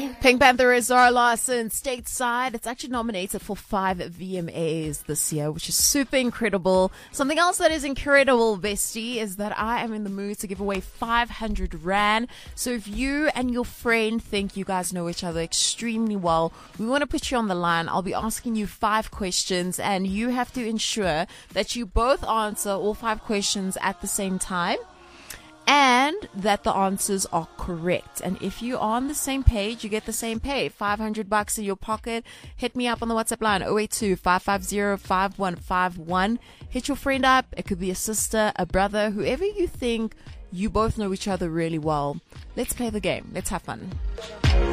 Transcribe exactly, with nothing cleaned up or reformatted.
Pink Panther is Zara Larsson, Stateside. It's actually nominated for five V M As this year, which is super incredible. Something else that is incredible, bestie, is that I am in the mood to give away five hundred rand. So if you and your friend think you guys know each other extremely well, we want to put you on the line. I'll be asking you five questions, and you have to ensure that you both answer all five questions at the same time, and that the answers are correct. And if you are on the same page, you get the same pay. five hundred bucks in your pocket. Hit me up on the WhatsApp line, zero eight two, five five zero, five one five one. Hit your friend up. It could be a sister, a brother, whoever you think you both know each other really well. Let's play the game. Let's have fun.